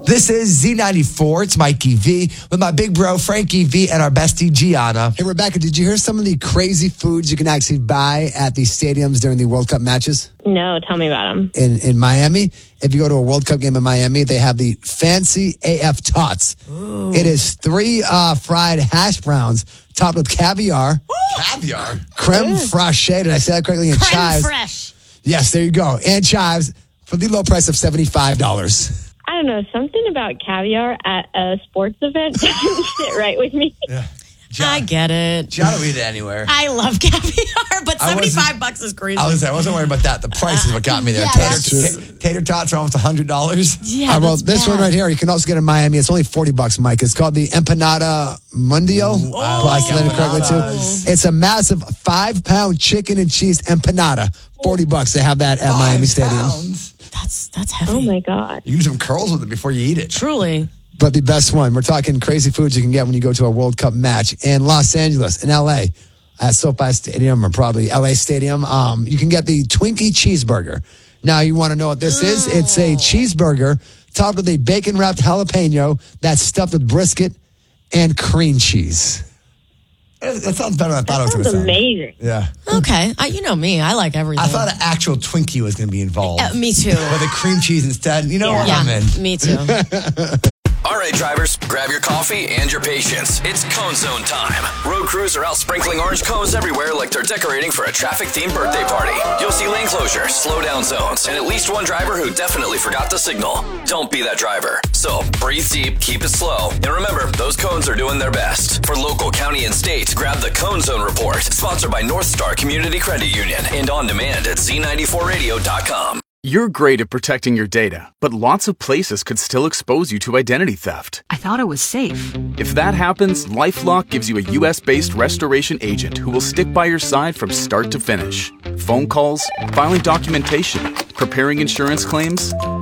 This is Z94. It's Mikey V with my big bro, Frankie V, and our bestie, Gianna. Hey, Rebecca, did you hear some of the crazy foods you can actually buy at the stadiums during the World Cup matches? No, tell me about them. In Miami, if you go to a World Cup game in Miami, they have the fancy AF Tots. Ooh. It is 3 fried hash browns topped with caviar. Caviar? Creme fraiche. Did I say that correctly? And Creme chives. fraiche. Yes, there you go. And chives for the low price of $75. I don't know, something about caviar at a sports event doesn't sit right with me. Yeah. I get it. Gianna will eat it anywhere. I love caviar, but $75 is crazy. I wasn't worried about that. The price is what got me there. Yeah, Tater tots are almost $100. Yeah, well, this one right here, you can also get in Miami. It's only $40, Mike. It's called the Empanada Mundio. I said it correctly, too. It's a massive 5-pound chicken and cheese empanada. $40. They have that at Miami Stadium. That's heavy. Oh, my God. You can do some curls with it before you eat it. Truly. But the best one, we're talking crazy foods you can get when you go to a World Cup match in Los Angeles, in L.A., at SoFi Stadium or probably L.A. Stadium. You can get the Twinkie cheeseburger. Now, you want to know what this is? It's a cheeseburger topped with a bacon-wrapped jalapeno that's stuffed with brisket and cream cheese. That sounds better than I thought it was going to sound. Amazing. Yeah. Okay. You know me. I like everything. I thought an actual Twinkie was going to be involved. Me too. With a cream cheese instead. You know what I'm in. Me too. All right, drivers, grab your coffee and your patience. It's Cone Zone time. Road crews are out sprinkling orange cones everywhere like they're decorating for a traffic-themed birthday party. You'll see lane closures, slow-down zones, and at least one driver who definitely forgot the signal. Don't be that driver. So breathe deep, keep it slow, and remember, those cones are doing their best. For local, county, and state, grab the Cone Zone Report, sponsored by North Star Community Credit Union, and on demand at Z94Radio.com. You're great at protecting your data, but lots of places could still expose you to identity theft. I thought it was safe. If that happens, LifeLock gives you a U.S.-based restoration agent who will stick by your side from start to finish. Phone calls, filing documentation, preparing insurance claims.